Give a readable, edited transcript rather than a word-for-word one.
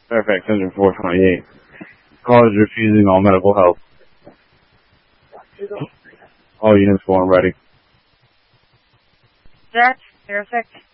Fairfax Engine 428. Call is refusing all medical help. All units go on ready. Jet, Fairfax